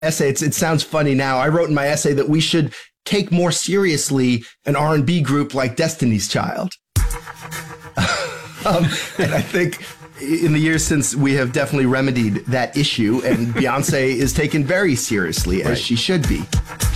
essay. It sounds funny now. I wrote in my essay that we should take more seriously an R&B group like Destiny's Child. And I think in the years since, we have definitely remedied that issue, and Beyonce is taken very seriously, as she should be.